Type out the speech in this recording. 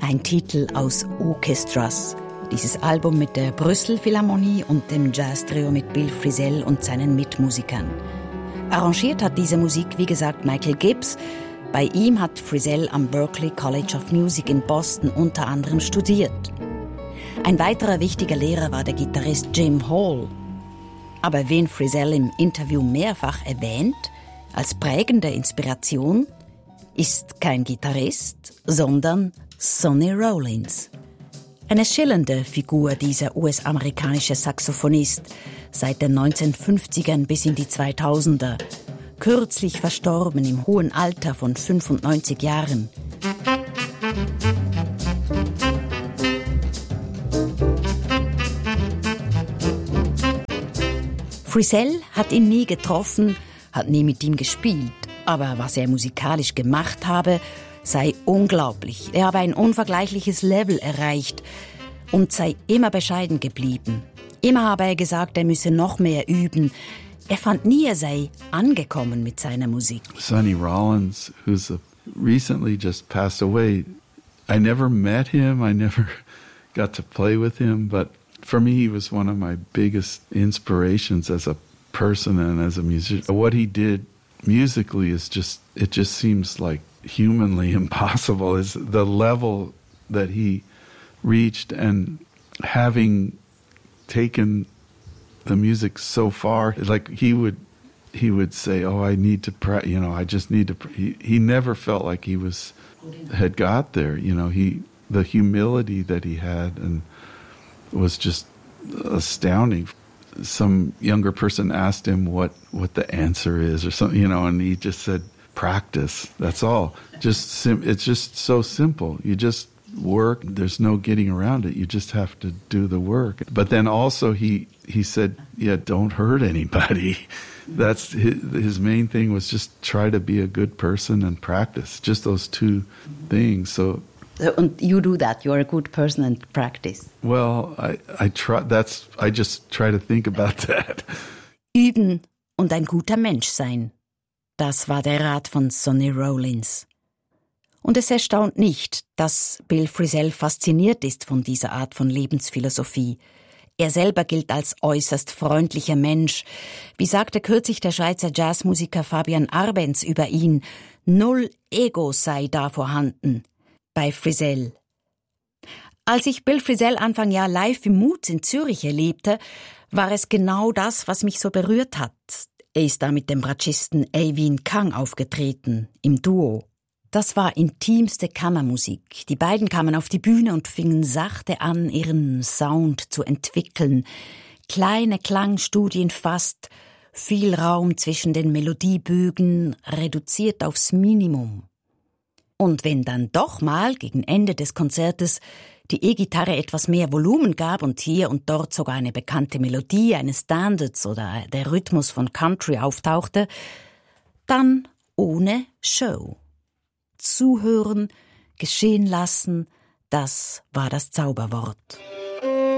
Ein Titel aus Orchestras. Dieses Album mit der Brüssel Philharmonie und dem Jazz-Trio mit Bill Frisell und seinen Mitmusikern. Arrangiert hat diese Musik, wie gesagt, Michael Gibbs. Bei ihm hat Frisell am Berklee College of Music in Boston unter anderem studiert. Ein weiterer wichtiger Lehrer war der Gitarrist Jim Hall. Aber wen Frisell im Interview mehrfach erwähnt, als prägende Inspiration, ist kein Gitarrist, sondern Sonny Rollins. Eine schillernde Figur, dieser US-amerikanische Saxophonist, seit den 1950ern bis in die 2000er, kürzlich verstorben im hohen Alter von 95 Jahren. Frisell hat ihn nie getroffen, hat nie mit ihm gespielt, aber was er musikalisch gemacht habe, sei unglaublich. Er habe ein unvergleichliches Level erreicht und sei immer bescheiden geblieben. Immer habe er gesagt, er müsse noch mehr üben. Er fand nie, er sei angekommen mit seiner Musik. Sonny Rollins, who's recently just passed away, I never met him, I never got to play with him, but for me he was one of my biggest inspirations as a person and as a musician. What he did musically is just, it just seems like humanly impossible, is the level that he reached, and having taken the music so far, like he would say, oh, I need to I just need to he never felt like he had got there, the humility that he had and was just astounding. Some younger person asked him what the answer is or something, and he just said, practice, that's all. It's just so simple. You just work, there's no getting around it. You just have to do the work. But then also he said, yeah, don't hurt anybody. That's his main thing, was just try to be a good person and practice. Just those two things. So and you do that. You are a good person and practice. Well, I try. I just try to think about that. Üben und ein guter Mensch sein. Das war der Rat von Sonny Rollins. Und es erstaunt nicht, dass Bill Frisell fasziniert ist von dieser Art von Lebensphilosophie. Er selber gilt als äußerst freundlicher Mensch. Wie sagte kürzlich der Schweizer Jazzmusiker Fabian Arbenz über ihn, 0 Ego sei da vorhanden bei Frisell. Als ich Bill Frisell Anfang Jahr live im Moods in Zürich erlebte, war es genau das, was mich so berührt hat. Er ist da mit dem Bratschisten Avin Kang aufgetreten, im Duo. Das war intimste Kammermusik. Die beiden kamen auf die Bühne und fingen sachte an, ihren Sound zu entwickeln. Kleine Klangstudien fast, viel Raum zwischen den Melodiebögen, reduziert aufs Minimum. Und wenn dann doch mal gegen Ende des Konzertes die E-Gitarre etwas mehr Volumen gab und hier und dort sogar eine bekannte Melodie eines Standards oder der Rhythmus von Country auftauchte, dann ohne Show. Zuhören, geschehen lassen, das war das Zauberwort.